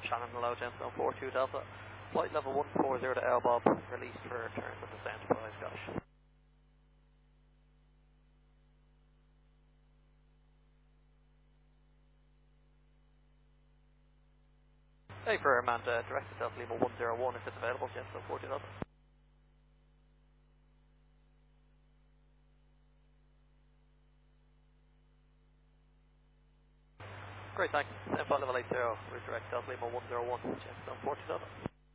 Shannon, hello, Gemstone 42 Delta. Flight level 140 to L-Bob, released for return to the Enterprise, gosh. Hey, for Airman, direct to Delta Lima 101 if it's available, Gemstone 42 Delta. Great, thanks. Flight level 80, redirect Delta Lima 101, Gemstone 42 Delta.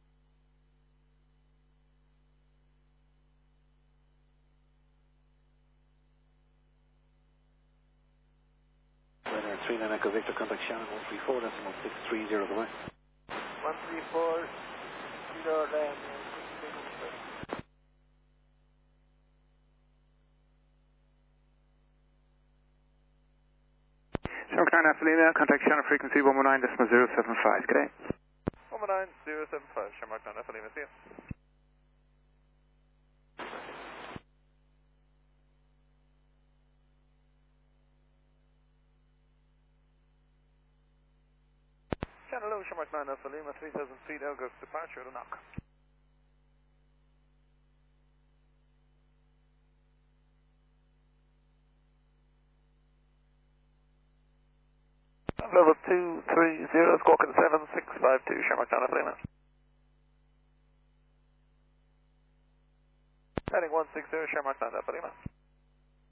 Radar 39 Echo Victor, contact Shannon 134, that's 1630 the way. 134, 0 land. Shamrock 9 Alpha Lima, contact Shannon frequency 119.075, good day. 119.075, Shamrock 9 Alpha Lima, see you. Channel Hello, Shamrock 9 Alpha Lima, 3000 feet, Elgos departure at a knock. Level 230, Squawk at 7652, Shamrock 9 Alpha Lima. Heading 160, Shamrock 9 Alpha Lima.